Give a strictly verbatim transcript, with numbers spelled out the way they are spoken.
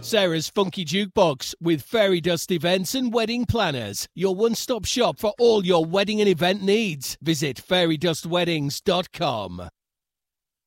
Sarah's Funky Jukebox with Fairy Dust Events and Wedding Planners. Your one-stop shop for all your wedding and event needs. Visit fairy dust weddings dot com.